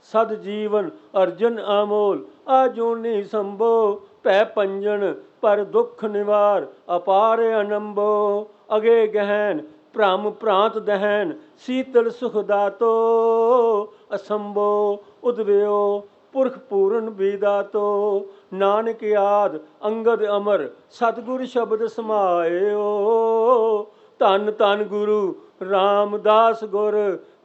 ਸਦ ਜੀਵਨ ਅਰਜਨ ਆਮੋਲ। ਆਜੋਨੀ ਸੰਭੋ ਭੈ ਪੰਜਨ ਪਰ ਦੁੱਖ ਨਿਵਾਰ। ਅਪਾਰ ਅਨੰਭੋ ਅਗੇ ਗਹਿਨ ਭ੍ਰਮ ਭ੍ਰਾਂਤ ਦਹਿਨ। ਸੀਤਲ ਸੁਖ ਦਾਤੋ ਅਸੰਭੋ ਉਦਵਿਓ ਪੁਰਖ ਪੂਰਨ ਬੀਦਾਤੋ। ਨਾਨਕ ਆਦ ਅੰਗਦ ਅਮਰ ਸਤਿਗੁਰ ਸ਼ਬਦ ਸਮਾਇਓ। ਧੰਨ ਧੰਨ ਗੁਰੂ ਰਾਮਦਾਸ ਗੁਰ